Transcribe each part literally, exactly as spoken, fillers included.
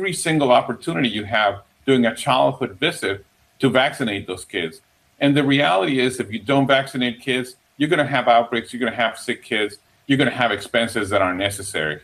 every single opportunity you have during a childhood visit to vaccinate those kids. And the reality is, if you don't vaccinate kids, you're going to have outbreaks, you're going to have sick kids, you're going to have expenses that aren't necessary.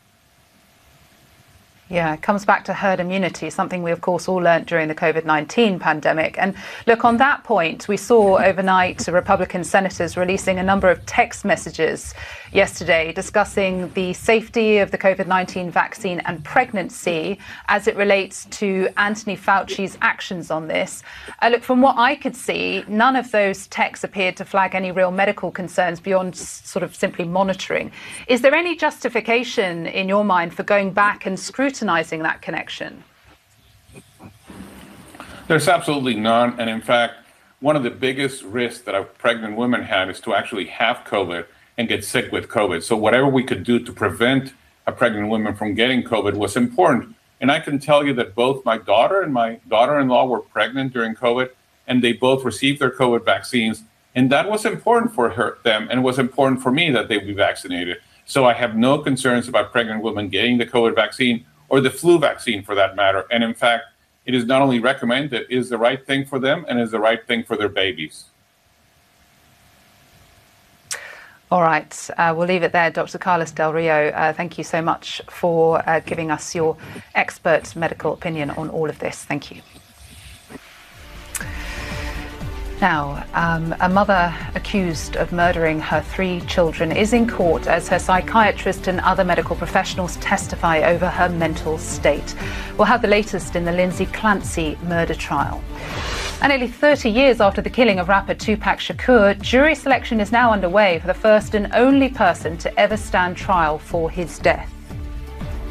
Yeah, it comes back to herd immunity, something we, of course, all learnt during the COVID nineteen pandemic. And look, on that point, we saw overnight Republican senators releasing a number of text messages yesterday discussing the safety of the COVID nineteen vaccine and pregnancy as it relates to Anthony Fauci's actions on this. Uh, look, from what I could see, none of those texts appeared to flag any real medical concerns beyond sort of simply monitoring. Is there any justification in your mind for going back and scrutinizing that connection? There's absolutely none. And in fact, one of the biggest risks that a pregnant woman had is to actually have COVID and get sick with COVID. So whatever we could do to prevent a pregnant woman from getting COVID was important. And I can tell you that both my daughter and my daughter-in-law were pregnant during COVID, and they both received their COVID vaccines. And that was important for her, them, and it was important for me that they be vaccinated. So I have no concerns about pregnant women getting the COVID vaccine or the flu vaccine for that matter. And in fact, it is not only recommended, it is the right thing for them and is the right thing for their babies. All right, uh, we'll leave it there. Doctor Carlos Del Rio, uh, thank you so much for uh, giving us your expert medical opinion on all of this. Thank you. Now, um, a mother accused of murdering her three children is in court as her psychiatrist and other medical professionals testify over her mental state. We'll have the latest in the Lindsay Clancy murder trial. And nearly thirty years after the killing of rapper Tupac Shakur, jury selection is now underway for the first and only person to ever stand trial for his death.